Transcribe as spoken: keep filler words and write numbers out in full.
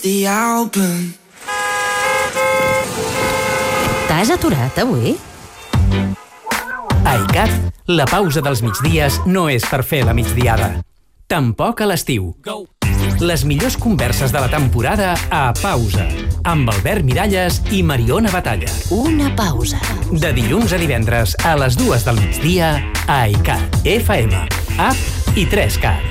The album. T'has aturat avui? A ICAT, la pausa dels migdies no és per fer la migdiada. Tampoc a l'estiu. Les millors converses de la temporada a Pausa, amb Albert Miralles i Mariona Batalla. Una pausa. De dilluns a divendres a les dues del migdia a ICAT, F M, App i tres cat.